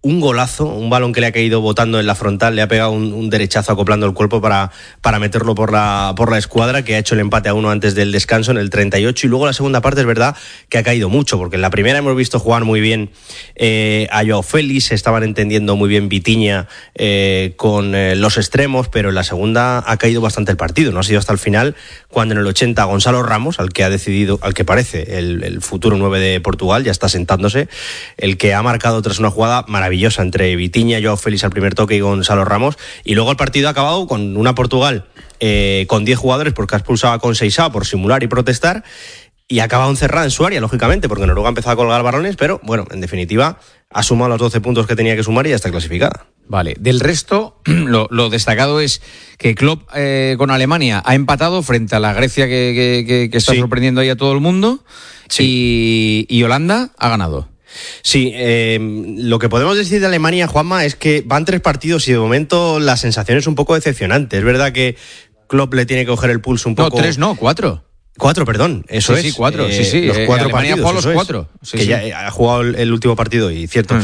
un golazo, un balón que le ha caído botando en la frontal, le ha pegado un derechazo acoplando el cuerpo para meterlo por la escuadra, que ha hecho el empate a 1 antes del descanso en el 38, y luego la segunda parte es verdad que ha caído mucho, porque en la primera hemos visto jugar muy bien a Joao Félix, se estaban entendiendo muy bien Vitinha con los extremos, pero en la segunda ha caído bastante el partido, no ha sido hasta el final, cuando en el 80 Gonzalo Ramos, al que parece el futuro 9 de Portugal, ya está sentándose, el que ha marcado tras una jugada maravillosa entre Vitinha, Joao Félix al primer toque y Gonzalo Ramos, y luego el partido ha acabado con una Portugal con 10 jugadores porque ha expulsado a Conceição por simular y protestar, y ha acabado encerrada en su área, lógicamente, porque Noruega ha empezado a colgar balones, pero bueno, en definitiva ha sumado los 12 puntos que tenía que sumar y ya está clasificada. Vale, del resto, lo destacado es que Klopp con Alemania ha empatado frente a la Grecia que está sorprendiendo ahí a todo el mundo, y Holanda ha ganado. Sí, lo que podemos decir de Alemania, Juanma, es que van 3 partidos y de momento la sensación es un poco decepcionante. Es verdad que Klopp le tiene que coger el pulso un poco... No, 3 no, 4. 4, perdón, eso sí, es. Sí, 4, sí. Los 4 partidos. Ha jugado los 4. Sí, que ya ha jugado el último partido, y cierto.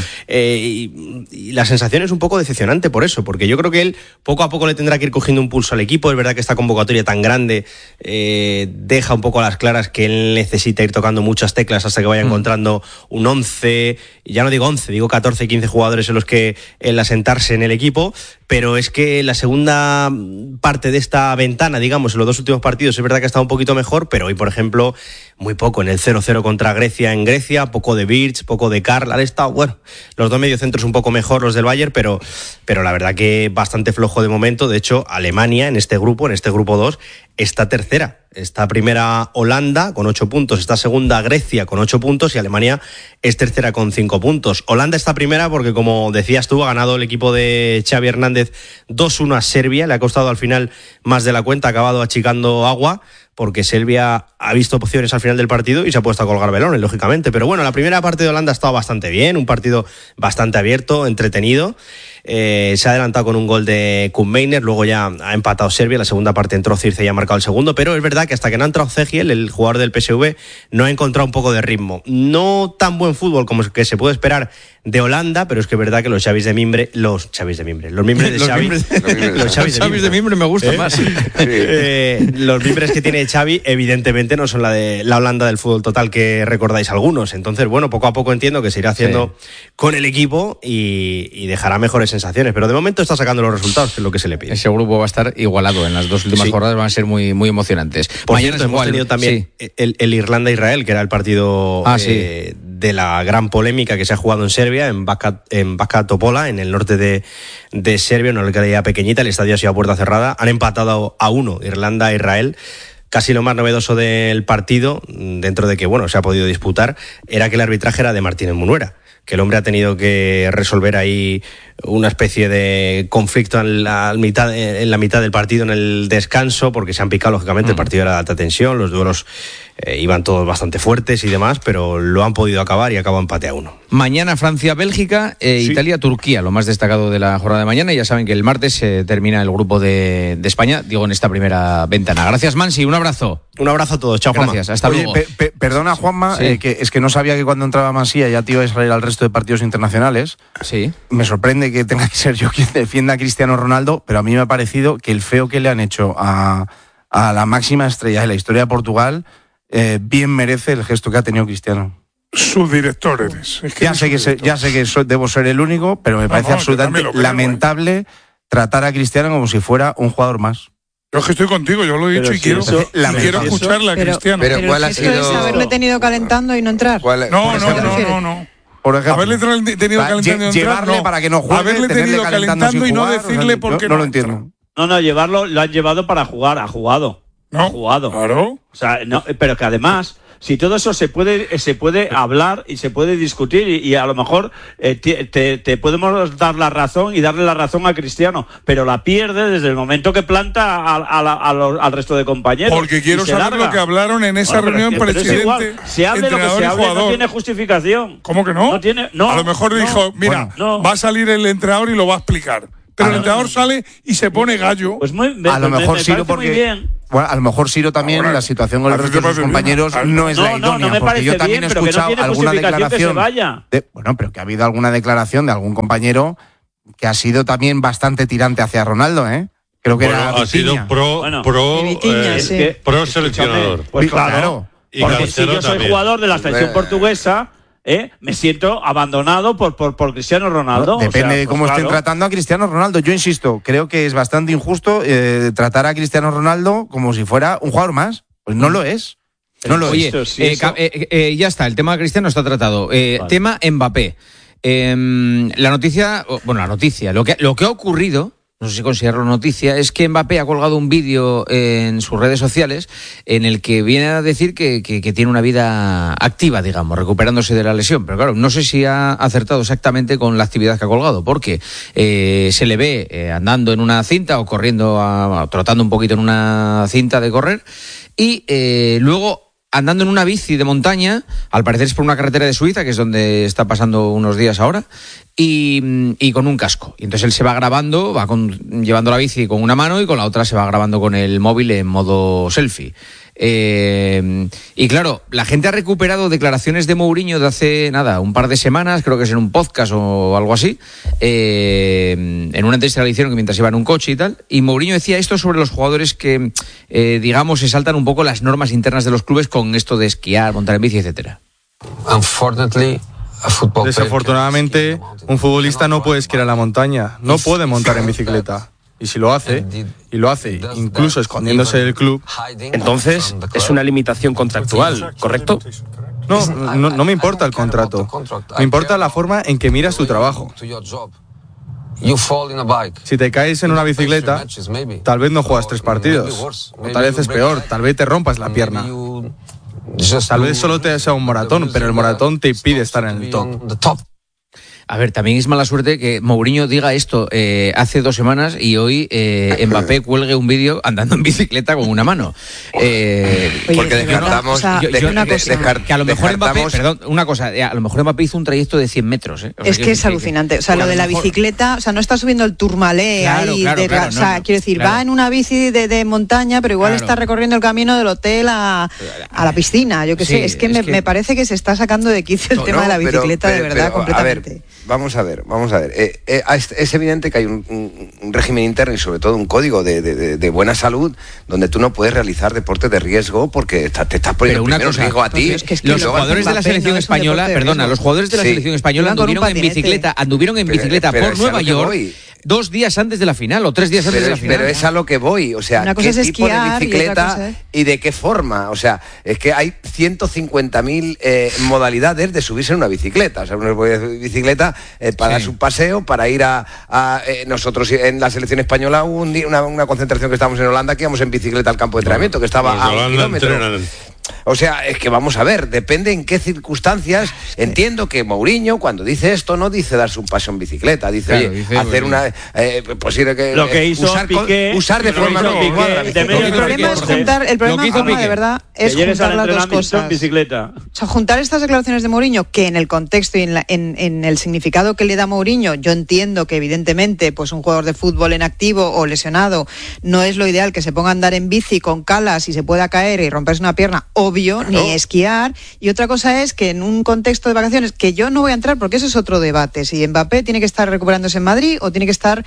Y la sensación es un poco decepcionante por eso, porque yo creo que él poco a poco le tendrá que ir cogiendo un pulso al equipo. Es verdad que esta convocatoria tan grande deja un poco a las claras que él necesita ir tocando muchas teclas hasta que vaya encontrando un 11, ya no digo 11, digo 14, 15 jugadores en los que él asentarse en el equipo. Pero es que la segunda parte de esta ventana, digamos, en los 2 últimos partidos, es verdad que ha estado un poquito mejor, pero hoy, por ejemplo, muy poco. En el 0-0 contra Grecia en Grecia, poco de Birch, poco de Karl. Han estado, bueno, los 2 mediocentros un poco mejor, los del Bayern, pero la verdad que bastante flojo de momento. De hecho, Alemania en este grupo 2, está tercera. Está primera Holanda con 8 puntos, está segunda Grecia con 8 puntos y Alemania es tercera con 5 puntos. Holanda está primera porque, como decías tú, ha ganado el equipo de Xavi Hernández 2-1 a Serbia. Le ha costado al final más de la cuenta, ha acabado achicando agua, porque Serbia ha visto opciones al final del partido y se ha puesto a colgar velones, lógicamente. Pero bueno, la primera parte de Holanda ha estado bastante bien, un partido bastante abierto, entretenido. Se ha adelantado con un gol de Koopmeiners, luego ya ha empatado Serbia, la segunda parte entró Circe y ha marcado el segundo, pero es verdad que hasta que no ha entrado Cegiel, el jugador del PSV, no ha encontrado un poco de ritmo. No tan buen fútbol como que se puede esperar de Holanda, pero es que es verdad que los mimbres de Xavi, los Xavis de mimbre me gustan más. Los mimbres que tiene Xavi evidentemente no son la Holanda del fútbol total que recordáis algunos. Entonces, bueno, poco a poco entiendo que se irá haciendo con el equipo y dejará mejores sensaciones, pero de momento está sacando los resultados, que es lo que se le pide. Ese grupo va a estar igualado en las 2 últimas jornadas, van a ser muy, muy emocionantes. Por mañana cierto, hemos tenido también el Irlanda-Israel, que era el partido de la gran polémica que se ha jugado en Serbia, en Bačka Topola, en el norte de Serbia, una localidad pequeñita. El estadio ha sido a puerta cerrada. Han empatado a 1 Irlanda-Israel. Casi lo más novedoso del partido, dentro de que se ha podido disputar, era que el arbitraje era de Martínez Munuera, que el hombre ha tenido que resolver ahí una especie de conflicto en la mitad del partido, en el descanso, porque se han picado, lógicamente. El partido era de alta tensión, los duelos iban todos bastante fuertes y demás, pero lo han podido acabar y acabó empate a 1. Mañana Francia-Bélgica, Italia-Turquía, lo más destacado de la jornada de mañana. Y ya saben que el martes termina el grupo de España, digo, en esta primera ventana. Gracias, Mansi, un abrazo. Un abrazo a todos, chao, Juanma. Gracias, hasta luego. Perdona, Juanma, que es que no sabía que cuando entraba Mansilla ya te iba a salir al resto de partidos internacionales. Sí. Me sorprende que tenga que ser yo quien defienda a Cristiano Ronaldo, pero a mí me ha parecido que el feo que le han hecho a la máxima estrella de la historia de Portugal bien merece el gesto que ha tenido Cristiano. Subdirector eres. Es que ya sé que debo ser el único, pero me parece absolutamente lamentable tratar a Cristiano como si fuera un jugador más. Yo es que estoy contigo, yo lo he dicho y quiero escucharle a Cristiano. Pero ¿cuál ha sido? Es haberle tenido calentando y no entrar. No. Por ejemplo, haberle tenido calentando y no llevarle entrar, para que no juegue, haberle tenido calentando y no decirle por qué no lo entiendo. No, llevarlo, lo han llevado para jugar, ha jugado. No, ha jugado. Claro. O sea, no, pero que además, si todo eso se puede hablar y se pude discutir y a lo mejor te podemos dar la razón y darle la razón a Cristiano, pero la pierde desde el momento que planta al resto de compañeros. Porque quiero saber lo que hablaron en esa reunión presidente, se hable lo que se hable, no tiene justificación. ¿Cómo que no? No, a lo mejor dijo, mira, va a salir el entrenador y lo va a explicar. Pero el entrenador sale y se pone gallo. Pues a lo mejor sí, porque Bueno, a lo mejor Siro también, la situación con el resto de sus compañeros no es la idónea. No me porque yo parece también bien, he pero que no escuchado tiene alguna justificación que se declaración. vaya. Bueno, pero que ha habido alguna declaración de algún compañero que ha sido también bastante tirante hacia Ronaldo, ¿eh? Creo que era ha sido pro seleccionador. Pues claro. Y porque si Cancelo yo soy también. jugador de la selección portuguesa, me siento abandonado por Cristiano Ronaldo. Depende de cómo estén tratando a Cristiano Ronaldo. Yo insisto, creo que es bastante injusto tratar a Cristiano Ronaldo como si fuera un jugador más. Pues no lo es. No lo Oye, es. ya está, el tema de Cristiano está tratado. Vale. Tema Mbappé. La noticia, lo que ha ocurrido, no sé si considerarlo noticia, es que Mbappé ha colgado un vídeo en sus redes sociales en el que viene a decir que tiene una vida activa, digamos, recuperándose de la lesión. Pero claro, no sé si ha acertado exactamente con la actividad que ha colgado, porque se le ve andando en una cinta o corriendo, trotando un poquito en una cinta de correr, y luego andando en una bici de montaña, al parecer es por una carretera de Suiza, que es donde está pasando unos días ahora, y con un casco. Y entonces él se va grabando, llevando la bici con una mano y con la otra se va grabando con el móvil en modo selfie. Y claro, la gente ha recuperado declaraciones de Mourinho de hace un par de semanas, creo que es en un podcast o algo así, en una entrevista que le hicieron mientras iba en un coche y tal, y Mourinho decía esto sobre los jugadores que, digamos, se saltan un poco las normas internas de los clubes con esto de esquiar, montar en bici, etcétera. Desafortunadamente, un futbolista no puede esquiar a la montaña, no puede montar en bicicleta. Y si lo hace, incluso escondiéndose del club, entonces es una limitación contractual, ¿correcto? No me importa el contrato, me importa la forma en que miras tu trabajo. Si te caes en una bicicleta, tal vez no juegas 3 partidos, o tal vez es peor, tal vez te rompas la pierna. Tal vez solo te sea un maratón, pero el maratón te impide estar en el top. A ver, también es mala suerte que Mourinho diga esto hace 2 semanas y hoy Mbappé cuelgue un vídeo andando en bicicleta con una mano. Porque descartamos... que a lo mejor Mbappé, a lo mejor Mbappé hizo un trayecto de 100 metros. Es que es alucinante. O sea, lo de la bicicleta, o sea, no está subiendo el Tourmalet ahí. O sea, quiero decir, va en una bici de montaña, pero igual está recorriendo el camino del hotel a la piscina. Yo qué sé, es que me parece que se está sacando de quicio el tema de la bicicleta, de verdad, completamente. Vamos a ver. Es evidente que hay un régimen interno y sobre todo un código de buena salud donde tú no puedes realizar deportes de riesgo porque te estás poniendo primero en riesgo a ti. Los jugadores de la selección española, los jugadores de la selección española anduvieron en bicicleta por Nueva York 2 días antes de la final o 3 días antes de la final. Pero es a lo que voy, o sea, ¿qué tipo de bicicleta y de qué forma? O sea, es que hay 150.000 modalidades de subirse en una bicicleta. O sea, uno puede bicicleta para dar su paseo, para ir nosotros en la selección española hubo una concentración que estábamos en Holanda que íbamos en bicicleta al campo de entrenamiento, que estaba a 1 kilómetro. O sea, es que vamos a ver, depende en qué circunstancias. Entiendo que Mourinho, cuando dice esto, no dice darse un paseo en bicicleta, dice hacer una... posible que... Lo que hizo Piqué... Usar de forma no adecuada. El problema es juntar... El problema, de verdad, es juntar las dos cosas. Bicicleta. O sea, juntar estas declaraciones de Mourinho, que en el contexto y en el significado que le da Mourinho, yo entiendo que evidentemente pues un jugador de fútbol en activo o lesionado no es lo ideal que se ponga a andar en bici con calas y se pueda caer y romperse una pierna, obvio, ni esquiar. Y otra cosa es que en un contexto de vacaciones, que yo no voy a entrar porque eso es otro debate, si Mbappé tiene que estar recuperándose en Madrid o tiene que estar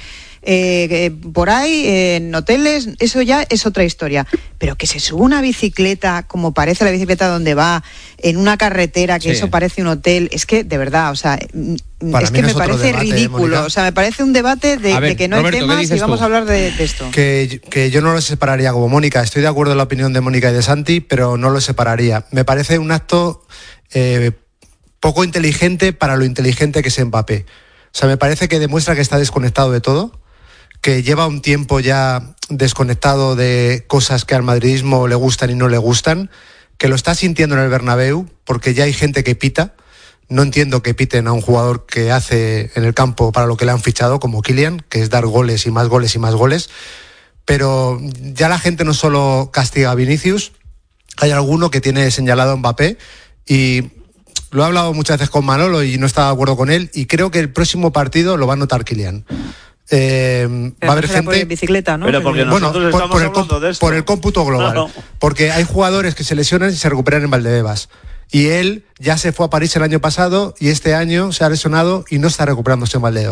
por ahí en hoteles, eso ya es otra historia. Pero que se suba una bicicleta como parece la bicicleta donde va, en una carretera, que eso parece un hotel, es que de verdad, o sea, es que me parece ridículo, o sea, me parece un debate de que no hay temas y vamos a hablar de esto. Que yo no lo separaría como Mónica, estoy de acuerdo en la opinión de Mónica y de Santi, pero no lo separaría. Me parece un acto poco inteligente para lo inteligente que es Mbappé. O sea, me parece que demuestra que está desconectado de todo, que lleva un tiempo ya desconectado de cosas que al madridismo le gustan y no le gustan, que lo está sintiendo en el Bernabéu, porque ya hay gente que pita. No entiendo que piten a un jugador que hace en el campo para lo que le han fichado, como Kylian, que es dar goles y más goles y más goles. Pero ya la gente no solo castiga a Vinicius, hay alguno que tiene señalado a Mbappé, y lo he hablado muchas veces con Manolo y no estaba de acuerdo con él, y creo que el próximo partido lo va a notar Kylian. va a haber gente por bicicleta, ¿no? Pero porque nosotros estamos hablando de esto. Por el cómputo global. Claro. Porque hay jugadores que se lesionan y se recuperan en Valdebebas. Y él ya se fue a París el año pasado y este año se ha lesionado y no está recuperándose en Valdebebas.